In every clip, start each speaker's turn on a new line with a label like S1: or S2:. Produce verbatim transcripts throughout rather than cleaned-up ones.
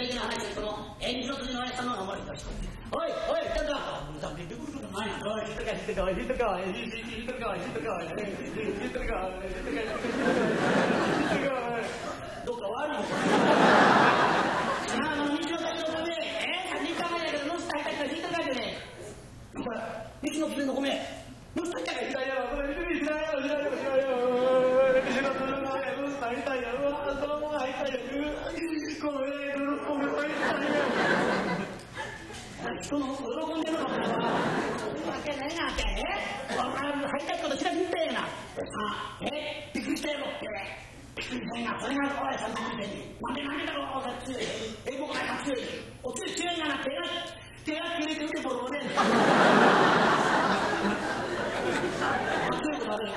S1: 的な話で、この演じの筋の親さんの名前出して、おい、おい、ちょっと、さん出てくることないやん。おい、静かに静かに静かに静かに静かに静かにどうか悪いのか。あの、西の筋の米、えー、三人考えだけど、乗せたいたいたいたいたいね。なんか、西の筋の米、乗せたいたいたいたいこれ、見てみ、知らんよ、知らんよ、知らんよ。西の筋の米、乗せたいたいたい、うわ、そのまま入ったいたい、この上、この米、入ったいたい。人の喜んでるのかな。そんなわけないなって、え入ったこと知らんみたいな。あ、えびっくりしたやろって。びっくりしたいな。それがおい、そんなことで。なんでなんでだろう、おかつい。え、僕がかつい。おつい強いなら手が、手が切れてるけど、ボロボロで。強いことあるやん。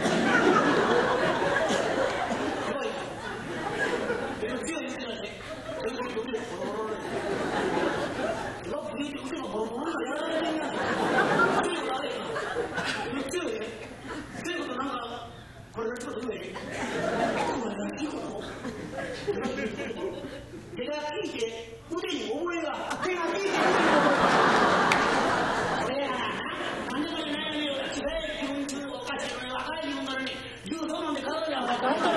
S1: すごい。強い言ってないで。強いこと言ってない。ボロボロで。ロックに行ってもボロボロがやられてんやん。強いことあれやん。強いね。強いことなんか、これの仕事言え。これ何仕事手がついて、腕に覚えが、手がついて、腕に覚えが。これやな。なんでこれ悩みを違え自分中おかしいのに若い自分なのに、銃刀なんで体に合わせて入ったら。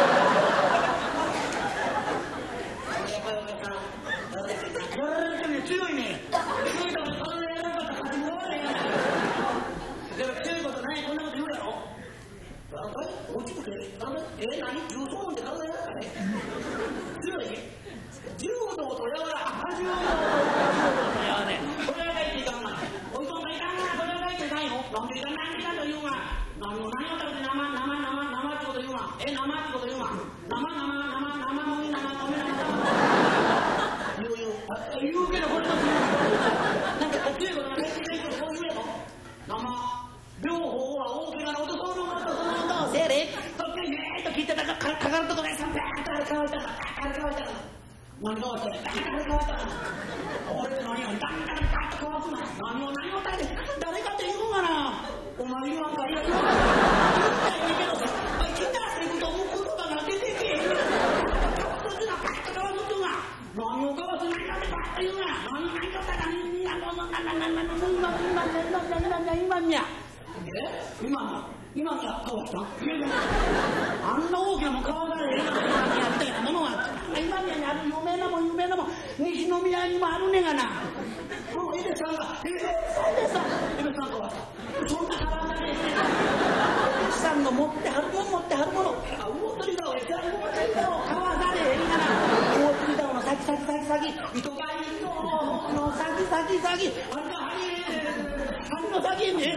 S1: 強いね。強いからそれでやらなかったら勝ちにならないやん。だから強いことない、こんなこと言うやろ。大きくて、え、何重装なんて体やらない。強いね。柔道とやわら、あ、柔道とやわらね。これは書いていかんな。おいとんがいかんな、これは書いてないの。なんでいかん、なんでいかんと言うが。何を何を食べて生、生、生、生ってこと言うが。え、生ってこと言うが。生、生、生、生、もみ、生、もみ、生、言う言う。言うけどこれだけなんか強いことがないって言うけどそう言うやろ。生両方は大きな音そうのことその音をせやでそっちにねーっと聞いてたらかかるとこでさんばーっとあれ変わったからあれ変わったから何が変わったからあれ変わったから俺って何をだんだんだっと変わってない何を何を誰で誰かって言うがなお前言わんかいや言わんかい言いたいけどさ聞いたらって言うと思う言葉が出てけえへんそっちがバーッと変わるって言うが何を変わってないかってバーッと言うが何を何をだから何を何を何を何を今にゃえ今にゃ今にゃ変わったあんな大きなもん変わらない今にゃみたいなものが今にゃにある有名なもん有名なもん西宮にもあるねがなもうエベさんがエベさんでさエベさん変わったそんな変わらないエベさんの持ってはるもん持ってはるもの魚釣りだおい魚釣りだお変わらねえがな魚釣りだおの先先先先糸がいいの先先先あれが針の先に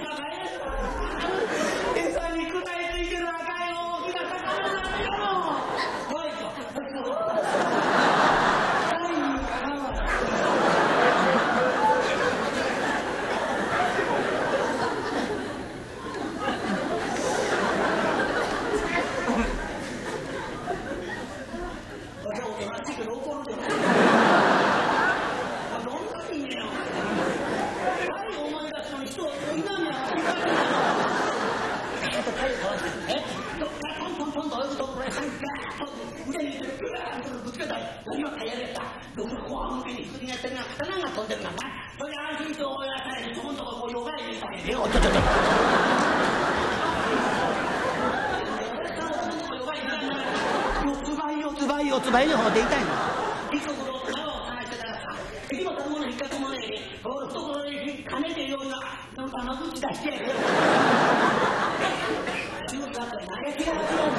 S1: 餌にくだいついてる赤い大きな魚なんよおい四つ倍の方で痛いの。一国の縄を探してたらさ、敵も食べ物引っかくもねえで、懐に金でような、なんかまずき出してやるよ。中国だったら、何が違う違う。